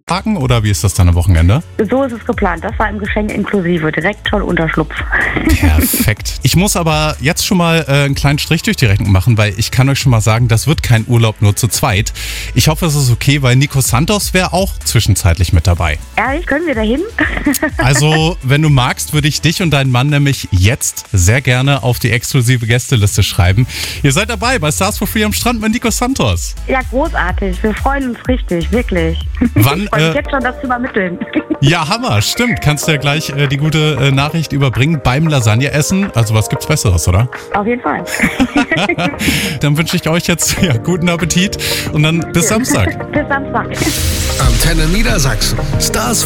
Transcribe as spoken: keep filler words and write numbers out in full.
Parken oder wie ist das dann am Wochenende? So ist es geplant. Das war im Geschenk inklusive. Direkt schon Unterschlupf. Perfekt. Ich muss aber jetzt schon mal äh, einen kleinen Strich durch die Rechnung machen, weil ich kann euch schon mal sagen, das wird kein Urlaub nur zu zweit. Ich hoffe, es ist okay, weil Nico Santos wäre auch zwischenzeitlich mit dabei. Ehrlich, können wir da hin? Also, wenn du magst, würde ich dich und deinen Mann nämlich jetzt sehr gerne auf die exklusive Gästeliste schreiben. Ihr seid dabei bei Stars for Free am Strand mit Nico Santos. Ja, großartig. Wir freuen uns richtig, wirklich. Wann, ich freue mich äh, jetzt schon, das zu übermitteln. Ja, Hammer, stimmt. Kannst du ja gleich äh, die gute äh, Nachricht überbringen beim Lasagne-Essen. Also was gibt's Besseres, oder? Auf jeden Fall. Dann wünsche ich euch jetzt ja, guten Appetit und dann bis Samstag. Bis Samstag. Antenne Niedersachsen. Stars